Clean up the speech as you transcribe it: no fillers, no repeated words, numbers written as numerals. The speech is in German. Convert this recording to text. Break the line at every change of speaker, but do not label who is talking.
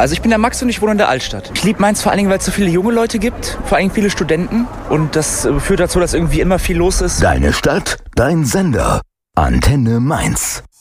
Also ich bin der Max und ich wohne in der Altstadt. Ich liebe Mainz vor allen Dingen, weil es so viele junge Leute gibt, vor allen Dingen viele Studenten. Und das führt dazu, dass irgendwie immer viel los ist.
Deine Stadt, dein Sender. Antenne Mainz.